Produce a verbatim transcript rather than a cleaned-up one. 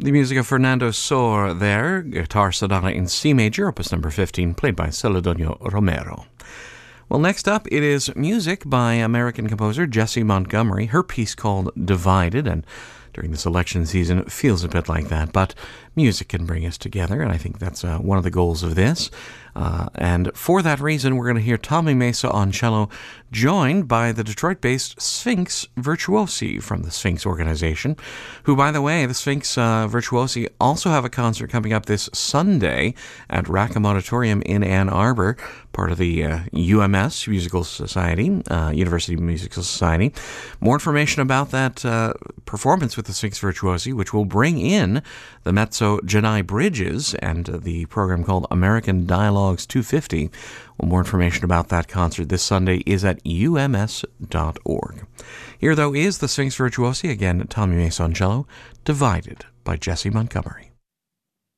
The music of Fernando Sor there, guitar sonata in C major, opus number fifteen, played by Celedonio Romero. Well, next up, it is music by American composer Jessie Montgomery. Her piece called Divided, and during this election season, it feels a bit like that, but music can bring us together, and I think that's uh, one of the goals of this. Uh, and for that reason, we're going to hear Tommy Mesa on cello, joined by the Detroit-based Sphinx Virtuosi from the Sphinx organization, who, by the way, the Sphinx uh, Virtuosi also have a concert coming up this Sunday at Rackham Auditorium in Ann Arbor, part of the uh, U M S Musical Society, uh, University Musical Society. More information about that uh, performance with the Sphinx Virtuosi, which will bring in the mezzo Janai Bridges and uh, the program called American Dialogues two fifty. Well, more information about that concert this Sunday is at U M S dot org. Here, though, is the Sphinx Virtuosi, again, Tommy Mesa on cello, Divided by Jessie Montgomery.